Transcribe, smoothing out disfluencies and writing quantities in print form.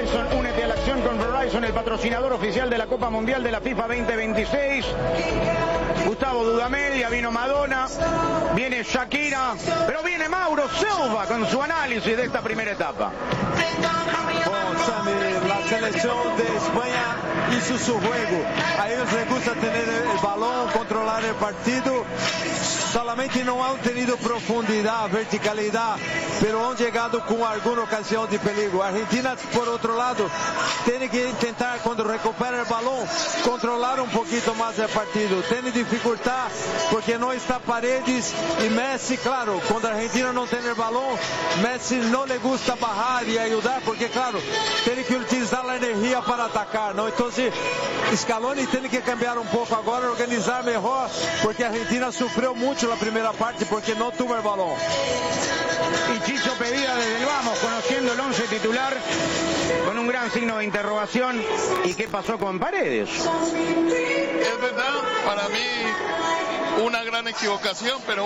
Verizon, únete a la acción con Verizon, el patrocinador oficial de la Copa Mundial de la FIFA 2026. Gustavo Dudamel, ya vino Madonna, viene Shakira, pero viene Mauro Silva con su análisis de esta primera etapa. Bom, Sammy, la selección de España hizo su juego. A ellos les gusta tener el balón, controlar el partido. Solamente no han tenido profundidad, verticalidad, pero han llegado con alguna ocasión de peligro. Argentina, por otro lado, tiene que intentar, cuando recupera el balón, controlar un poquito más el partido. Tiene dificultad porque no está Paredes y Messi, claro, cuando Argentina no tiene el balón, Messi no le gusta bajar y ayudar porque, claro, tiene que utilizar la energía para atacar, ¿no? Entonces, Scaloni tiene que cambiar un poco agora, organizar mejor, porque Argentina sufrió mucho la primera parte porque no tuvo el balón. Y Chicho Pedida desde el vamos, conociendo el 11 titular, con un gran signo de interrogación. ¿Y qué pasó con Paredes? Es verdad, para mí una gran equivocación, pero